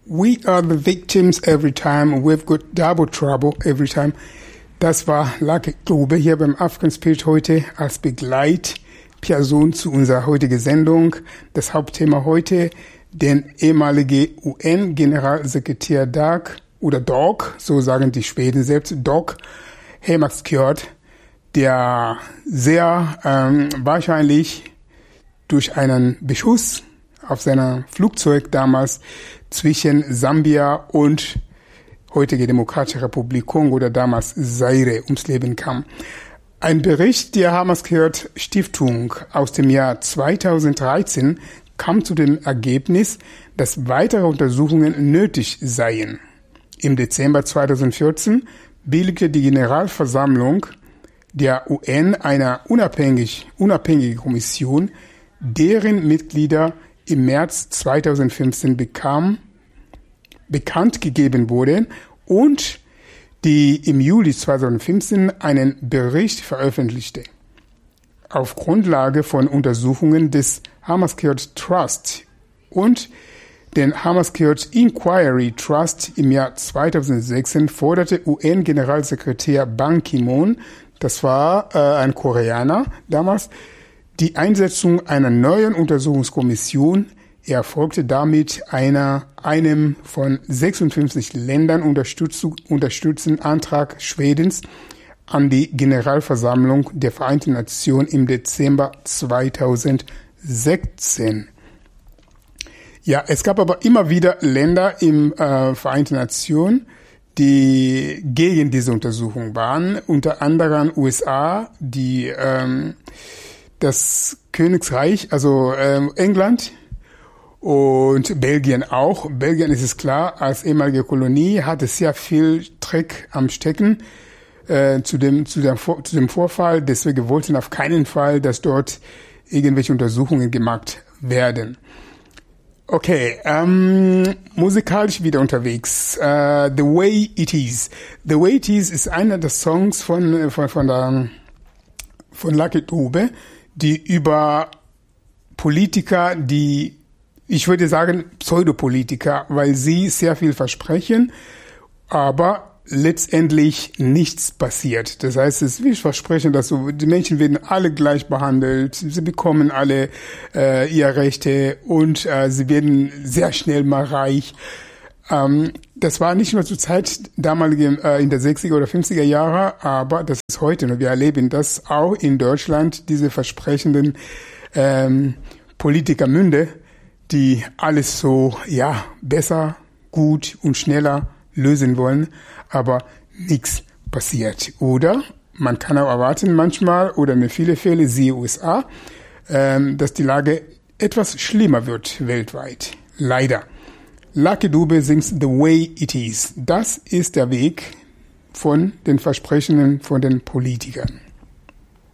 We are the victims every time, we've got double trouble every time. Das war Lucky Dube hier beim African Spirit heute als Begleitperson zu unserer heutigen Sendung. Das Hauptthema heute, den ehemalige UN-Generalsekretär Dag, so sagen die Schweden selbst, Dag Hammarskjöld, der sehr wahrscheinlich durch einen Beschuss auf seinem Flugzeug damals zwischen Sambia und heutige Demokratische Republik Kongo oder damals Zaire ums Leben kam. Ein Bericht der Hammarskjöld Stiftung aus dem Jahr 2013 kam zu dem Ergebnis, dass weitere Untersuchungen nötig seien. Im Dezember 2014 billigte die Generalversammlung der UN eine unabhängige Kommission, deren Mitglieder im März 2015 bekannt gegeben wurden und die im Juli 2015 einen Bericht veröffentlichte. Auf Grundlage von Untersuchungen des Hammarskjöld Trust und den Hammarskjöld Inquiry Trust im Jahr 2016 forderte UN-Generalsekretär Ban Ki-moon, das war ein Koreaner damals, die Einsetzung einer neuen Untersuchungskommission. Er folgte damit einem von 56 Ländern unterstützten Antrag Schwedens an die Generalversammlung der Vereinten Nationen im Dezember 2016. Ja, es gab aber immer wieder Länder im Vereinten Nationen, die gegen diese Untersuchung waren, unter anderem USA, das Königreich, also England und Belgien auch. Belgien, ist es klar, als ehemalige Kolonie hatte sehr viel Dreck am Stecken zu dem Vorfall. Deswegen wollten auf keinen Fall, dass dort irgendwelche Untersuchungen gemacht werden. Okay, musikalisch wieder unterwegs. The Way It Is. The Way It Is ist einer der Songs von Lucky Dube, die über Politiker, ich würde sagen Pseudopolitiker, weil sie sehr viel versprechen, aber letztendlich nichts passiert. Das heißt, es ist wie Versprechen, dass die Menschen werden alle gleich behandelt, sie bekommen alle ihre Rechte und sie werden sehr schnell mal reich. Das war nicht nur zur Zeit damaligen in der 60er oder 50er Jahre, aber das ist heute und wir erleben das auch in Deutschland, diese versprechenden Politikermünde, die alles so besser, gut und schneller lösen wollen, aber nichts passiert. Oder man kann auch erwarten manchmal oder in vielen Fällen, siehe USA, dass die Lage etwas schlimmer wird weltweit. Leider. Lucky Dube singt The Way It Is. Das ist der Weg von den Versprechungen von den Politikern.